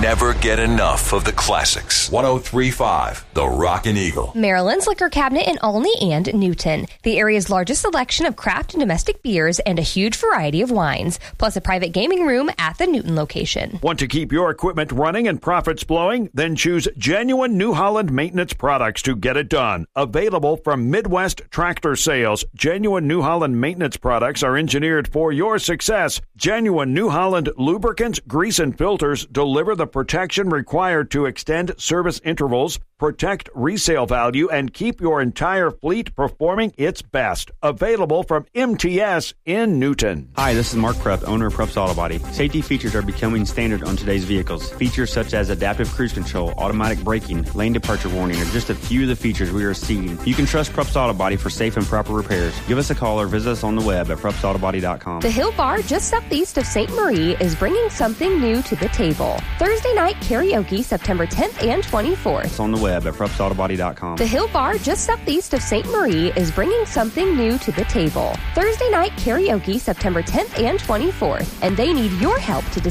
never get enough of the classics. 103.5 The Rockin' Eagle. Maryland's Liquor Cabinet in Olney and Newton. The area's largest selection of craft and domestic beers and a huge variety of wines, plus a private gaming room at the Newton location. Want to keep your equipment running and profits flowing? Then choose genuine New Holland maintenance products to get it done. Available from Midwest Tractor Sales. Genuine New Holland maintenance products are engineered for your success. Genuine New Holland lubricants, grease, and filters deliver the protection required to extend service intervals, protect resale value, and keep your entire fleet performing its best. Available from MTS in Newton. Hi, this is Mark Prupp, owner of Prupp's Auto Body. Safety features are becoming standard on today's vehicles. Features such as adaptive cruise control, automatic braking, lane departure warning are just a few of the features we are seeing. You can trust Prupp's Auto Body for safe and proper repairs. Give us a call or visit us on the web at PruppsAutoBody.com. The Hill Bar just southeast of St. Marie is bringing something new to the table. Thursday night karaoke September 10th and 24th. It's on the web at PruppsAutoBody.com. The Hill Bar just southeast of St. Marie is bringing something new to the table. Thursday night karaoke September 10th and 24th, and they need your help to